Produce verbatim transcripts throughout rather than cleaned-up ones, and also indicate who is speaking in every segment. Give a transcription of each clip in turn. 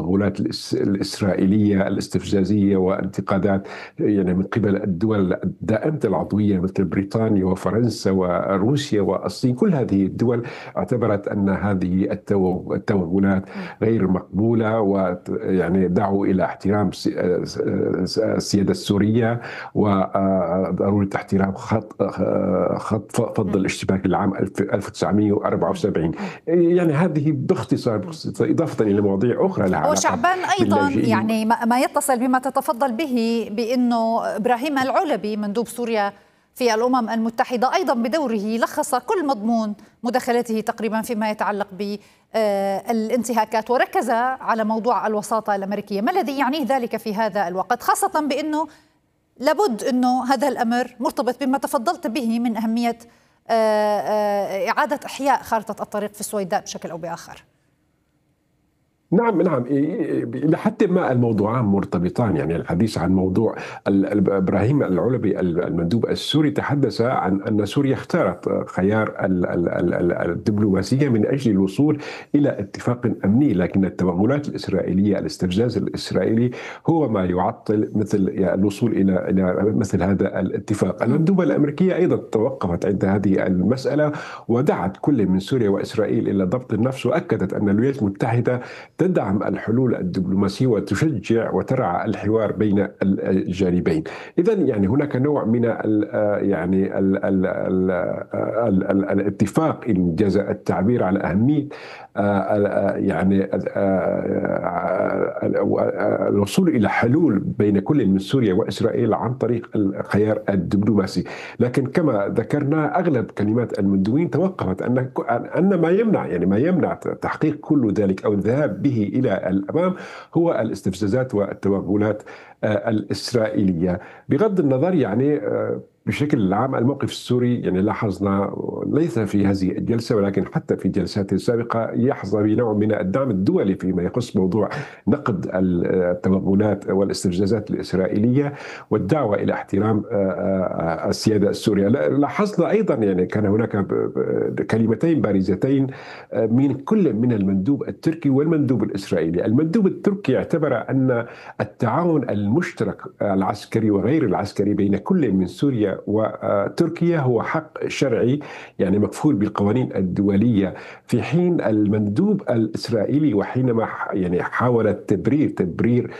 Speaker 1: التوغلات الإسرائيلية الاستفزازية وانتقادات يعني من قبل الدول الدائمة العضوية مثل بريطانيا وفرنسا وروسيا والصين. كل هذه الدول اعتبرت أن هذه التوغلات غير مقبولة، ويعني دعوا إلى احترام السيادة السورية وضرورة احترام خط خط فض الاشتباك العام ألف وتسعمئة وأربعة وسبعين. يعني هذه باختصار إضافة إلى مواضيع أخرى لها علاقة
Speaker 2: وشعبان أيضا يعني ما يتصل بما تتفضل به بأنه إبراهيم العلبي مندوب سوريا في الأمم المتحدة أيضا بدوره لخص كل مضمون مداخلته تقريبا فيما يتعلق بالانتهاكات، وركز على موضوع الوساطة الأمريكية. ما الذي يعنيه ذلك في هذا الوقت، خاصة بأنه لابد أنه هذا الأمر مرتبط بما تفضلت به من أهمية إعادة إحياء خارطة الطريق في السويداء بشكل أو بآخر؟
Speaker 1: نعم نعم لحد ما الموضوعان مرتبطان. يعني الحديث عن موضوع إبراهيم العلبي المندوب السوري تحدث عن أن سوريا اختارت خيار الدبلوماسية من أجل الوصول إلى اتفاق أمني، لكن التوغلات الإسرائيلية الاستفزاز الإسرائيلي هو ما يعطل مثل الوصول إلى إلى مثل هذا الاتفاق. المندوبة الأمريكية أيضا توقفت عند هذه المسألة ودعت كل من سوريا وإسرائيل إلى ضبط النفس، وأكدت أن الولايات المتحدة تدعم الحلول الدبلوماسية وتشجع وترعى الحوار بين الجانبين. إذن يعني هناك نوع من ال يعني ال ال ال ال ال الاتفاق إن جاز التعبير على أهمية يعني الوصول إلى حلول بين كل من سوريا وإسرائيل عن طريق الخيار الدبلوماسي. لكن كما ذكرنا أغلب كلمات المندوبين توقفت أن أن ما يمنع يعني ما يمنع تحقيق كل ذلك أو الذهاب به إلى الأمام هو الاستفزازات والتوغلات الإسرائيلية. بغض النظر يعني بشكل عام الموقف السوري يعني لاحظنا ليس في هذه الجلسة ولكن حتى في جلسات سابقة يحظى بنوع من الدعم الدولي فيما يخص موضوع نقد التوغلات والاستفزازات الإسرائيلية والدعوة إلى احترام السيادة السورية. لاحظنا أيضا يعني كان هناك كلمتين بارزتين من كل من المندوب التركي والمندوب الإسرائيلي. المندوب التركي اعتبر أن التعاون المشترك العسكري وغير العسكري بين كل من سوريا وتركيا هو حق شرعي يعني مكفول بالقوانين الدولية، في حين المندوب الإسرائيلي وحينما يعني حاول تبرير تبرير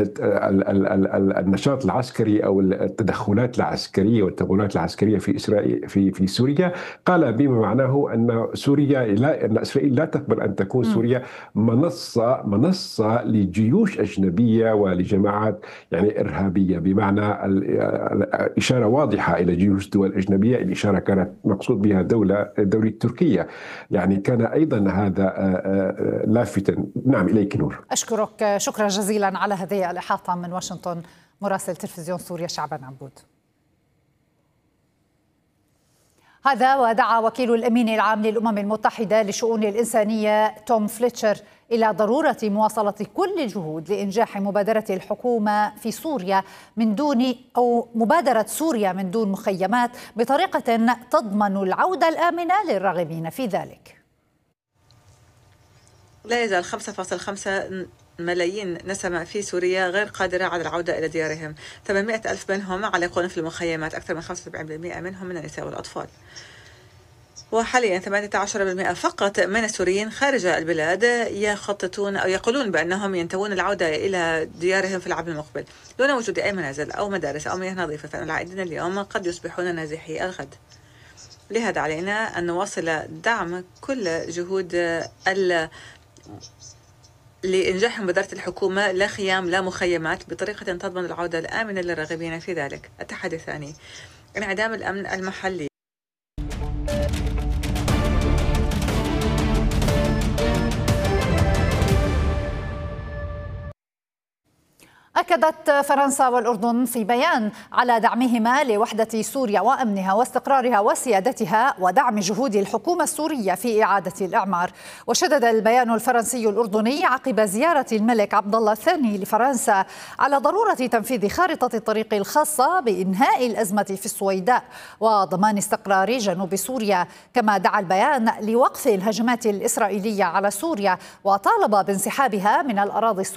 Speaker 1: النشاط العسكري أو التدخلات العسكرية والتغولات العسكرية في إسرائيل في في سوريا قال بما معناه أن سوريا لا أن إسرائيل لا تقبل أن تكون سوريا منصة منصة لجيوش أجنبية ولجماعات يعني إرهابية، بمعنى الإشارة واضحة إلى جيوش دول أجنبية. الإشارة كانت مقصود بها دولة دولة تركيا، يعني كان أيضا هذا لافتا. نعم إليك نور.
Speaker 2: أشكرك شكرا جزيلا على هذه الإحاطة من واشنطن مراسل تلفزيون سوريا شعبان عبود. هذا ودعا وكيل الأمين العام للأمم المتحدة لشؤون الإنسانية توم فليتشر إلى ضرورة مواصلة كل الجهود لإنجاح مبادرة الحكومة في سوريا من دون أو مبادرة سوريا من دون مخيمات بطريقة تضمن العودة الآمنة للراغبين في ذلك.
Speaker 3: لا يزال خمسة فاصلة خمسة ملايين نسمة في سوريا غير قادرة على العودة إلى ديارهم، ثمانمئة ألف منهم علقون في المخيمات، أكثر من خمسة وسبعين بالمئة منهم من النساء والأطفال. وحاليا ثمانية عشر بالمئة فقط من السوريين خارج البلاد يخططون أو يقولون بأنهم ينتوون العودة إلى ديارهم في العام المقبل دون وجود أي منازل أو مدارس أو مياه نظيفة، فإن العائدين اليوم قد يصبحون نازحي الغد. لهذا علينا أن نواصل دعم كل جهود ال لإنجاح مبادرة الحكومة لا خيام لا مخيمات بطريقة تضمن العودة الآمنة للراغبين في ذلك. التحدي الثاني انعدام الأمن المحلي.
Speaker 2: أكدت فرنسا والأردن في بيان على دعمهما لوحدة سوريا وأمنها واستقرارها وسيادتها ودعم جهود الحكومة السورية في إعادة الإعمار. وشدد البيان الفرنسي الأردني عقب زيارة الملك عبد الله الثاني لفرنسا على ضرورة تنفيذ خارطة الطريق الخاصة بإنهاء الأزمة في السويداء وضمان استقرار جنوب سوريا. كما دعا البيان لوقف الهجمات الإسرائيلية على سوريا وطالب بانسحابها من الأراضي السورية